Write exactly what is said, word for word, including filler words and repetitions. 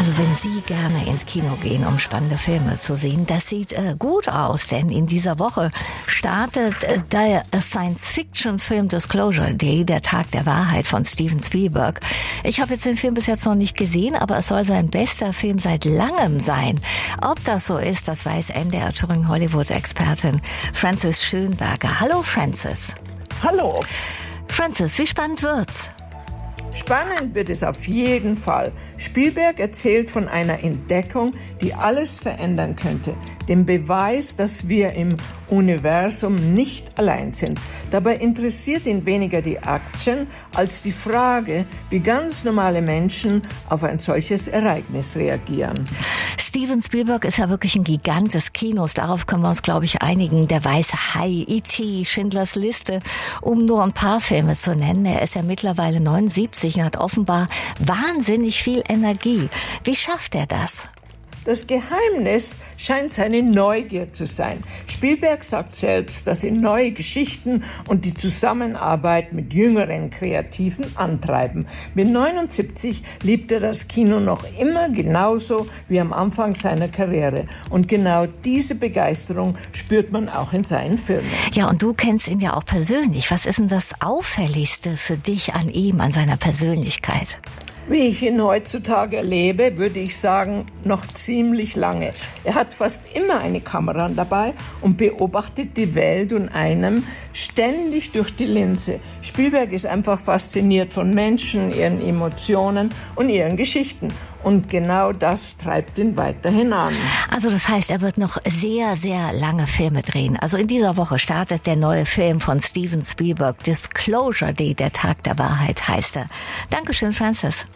Also wenn Sie gerne ins Kino gehen, um spannende Filme zu sehen, das sieht äh, gut aus, denn in dieser Woche startet äh, der Science-Fiction-Film Disclosure Day, der Tag der Wahrheit von Steven Spielberg. Ich habe jetzt den Film bis jetzt noch nicht gesehen, aber es soll sein bester Film seit langem sein. Ob das so ist, das weiß M D R Touring Hollywood-Expertin Frances Schönberger. Hallo Frances. Hallo. Frances, wie spannend wird's? Spannend wird es auf jeden Fall. Spielberg erzählt von einer Entdeckung, die alles verändern könnte. Dem Beweis, dass wir im Universum nicht allein sind. Dabei interessiert ihn weniger die Action als die Frage, wie ganz normale Menschen auf ein solches Ereignis reagieren. Steven Spielberg ist ja wirklich ein Gigant des Kinos. Darauf können wir uns, glaube ich, einigen. Der weiße Hai, E T, Schindlers Liste, um nur ein paar Filme zu nennen. Er ist ja mittlerweile neunundsiebzig und hat offenbar wahnsinnig viel Energie. Wie schafft er das? Das Geheimnis scheint seine Neugier zu sein. Spielberg sagt selbst, dass ihn neue Geschichten und die Zusammenarbeit mit jüngeren Kreativen antreiben. Mit neunundsiebzig liebt er das Kino noch immer genauso wie am Anfang seiner Karriere. Und genau diese Begeisterung spürt man auch in seinen Filmen. Ja, und du kennst ihn ja auch persönlich. Was ist denn das Auffälligste für dich an ihm, an seiner Persönlichkeit? Wie ich ihn heutzutage erlebe, würde ich sagen, noch ziemlich lange. Er hat fast immer eine Kamera dabei und beobachtet die Welt und einem ständig durch die Linse. Spielberg ist einfach fasziniert von Menschen, ihren Emotionen und ihren Geschichten. Und genau das treibt ihn weiterhin an. Also das heißt, er wird noch sehr, sehr lange Filme drehen. Also in dieser Woche startet der neue Film von Steven Spielberg. Disclosure Day, der Tag der Wahrheit heißt er. Dankeschön, Frances.